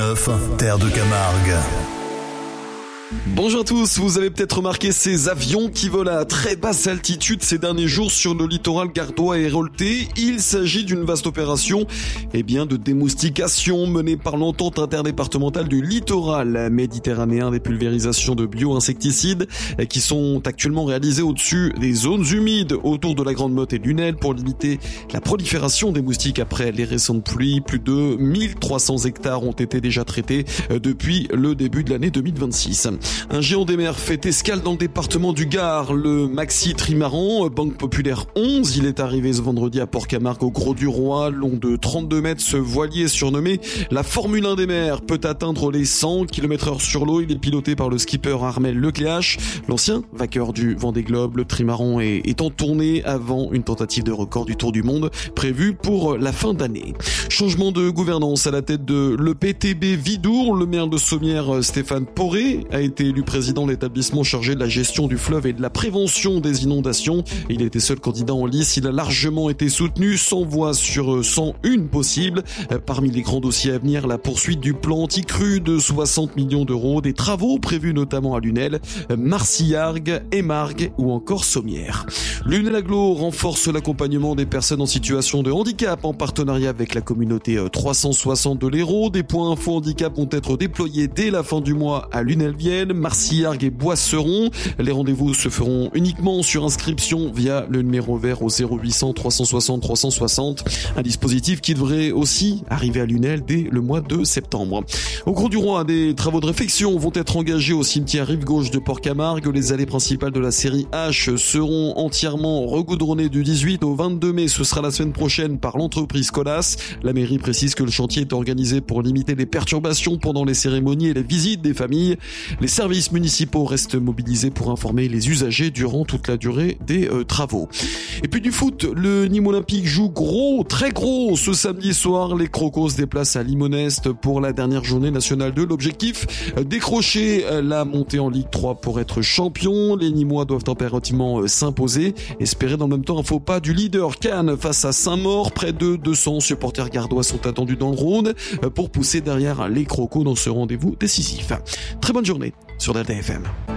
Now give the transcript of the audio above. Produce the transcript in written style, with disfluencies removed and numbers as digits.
Terre de Camargue. Bonjour à tous, vous avez peut-être remarqué ces avions qui volent à très basse altitude ces derniers jours sur le littoral gardois et héroltais. Il s'agit d'une vaste opération de démoustication menée par l'entente interdépartementale du littoral méditerranéen, des pulvérisations de bio-insecticides qui sont actuellement réalisées au-dessus des zones humides autour de la Grande Motte et de Lunel pour limiter la prolifération des moustiques après les récentes pluies. Plus de 1300 hectares ont été déjà traités depuis le début de l'année 2026. Un géant des mers fait escale dans le département du Gard, le Maxi Trimaran, Banque Populaire 11. Il est arrivé ce vendredi à Port-Camargue au Gros du Roi, long de 32 mètres. Ce voilier surnommé la Formule 1 des mers peut atteindre les 100 km/h sur l'eau. Il est piloté par le skipper Armel Lecléache, l'ancien vainqueur du Vendée Globe. Le Trimaran est en tournée avant une tentative de record du Tour du Monde prévue pour la fin d'année. Changement de gouvernance à la tête de l'EPTB Vidour. Le maire de Sommières, Stéphane Poré, a été élu président de l'établissement chargé de la gestion du fleuve et de la prévention des inondations. Il était seul candidat en lice. Il a largement été soutenu, 100 voix sur 101 possibles. Parmi les grands dossiers à venir, la poursuite du plan anti-crue de 60 millions d'euros, des travaux prévus notamment à Lunel, Marcillargues, Émargues ou encore Sommières. Lunel Agglo renforce l'accompagnement des personnes en situation de handicap en partenariat avec la communauté 360 de l'Hérault. Des points info handicap vont être déployés dès la fin du mois à Lunel-Vienne, Marcillargues et Boisseron. Les rendez-vous se feront uniquement sur inscription via le numéro vert au 0800 360 360. Un dispositif qui devrait aussi arriver à Lunel dès le mois de septembre. Au Gros du Roi, des travaux de réfection vont être engagés au cimetière rive gauche de Port-Camargue. Les allées principales de la série H seront entièrement regoudronnées du 18 au 22 mai. Ce sera la semaine prochaine par l'entreprise Colas. La mairie précise que le chantier est organisé pour limiter les perturbations pendant les cérémonies et les visites des familles. Les services municipaux restent mobilisés pour informer les usagers durant toute la durée des travaux. Et puis du foot, le Nîmes Olympique joue gros, très gros ce samedi soir. Les Crocos se déplacent à Limonest pour la dernière journée nationale 2. L'objectif, décrocher la montée en Ligue 3 pour être champion. Les Nîmois doivent impérativement s'imposer. Espérer dans le même temps un faux pas du leader Cannes face à Saint-Maur. Près de 200 supporters gardois sont attendus dans le Rhône pour pousser derrière les Crocos dans ce rendez-vous décisif. Très bonne journée sur Delta FM.